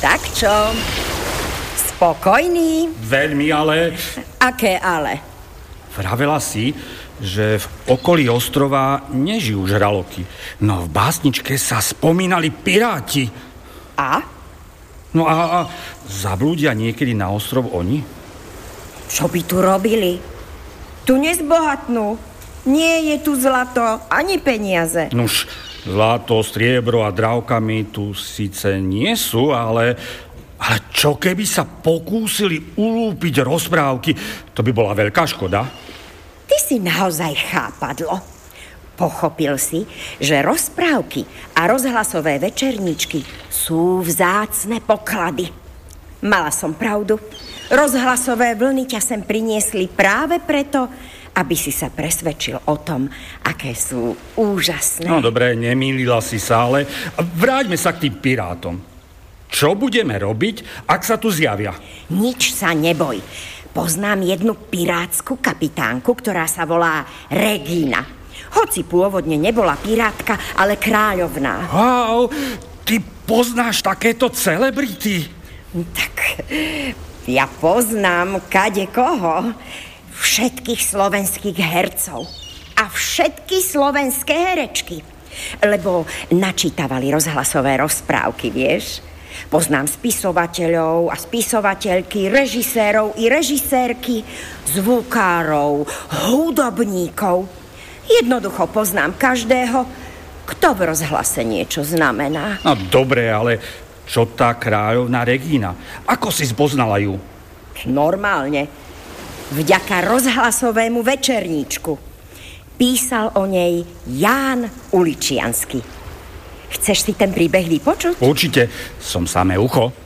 Tak čo? Spokojný? Veľmi, ale... Aké ale? Vravela si, že v okolí ostrova nežijú žraloky. No v básničke sa spomínali piráti. A? No a zablúdia niekedy na ostrov oni? Čo by tu robili? Tu nezbohatnú. Nie je tu zlato, ani peniaze. Nuž, zlato, striebro a drávkami tu síce nie sú, ale čo keby sa pokúsili ulúpiť rozprávky? To by bola veľká škoda. Ty si naozaj chápadlo. Pochopil si, že rozprávky a rozhlasové večerníčky sú vzácne poklady. Mala som pravdu. Rozhlasové vlny ťa sem priniesli práve preto, aby si sa presvedčil o tom, aké sú úžasné. No dobre, nemýlila si sa, ale vráťme sa k tým pirátom. Čo budeme robiť, ak sa tu zjavia? Nič sa neboj. Poznám jednu pirátsku kapitánku, ktorá sa volá Regína. Hoci pôvodne nebola pirátka, ale kráľovná. Wow, ty poznáš takéto celebrity? Tak ja poznám kade koho. Všetkých slovenských hercov a všetky slovenské herečky. Lebo načítavali rozhlasové rozprávky, vieš? Poznám spisovateľov a spisovateľky, režisérov i režisérky, zvukárov, hudobníkov. Jednoducho poznám každého, kto v rozhlase niečo znamená. No dobre, ale čo tá kráľovná Regína? Ako si spoznala ju? Normálne. Vďaka rozhlasovému večerníčku. Písal o nej Ján Uličiansky. Chceš si ten príbeh vypočuť? Určite, som samé ucho.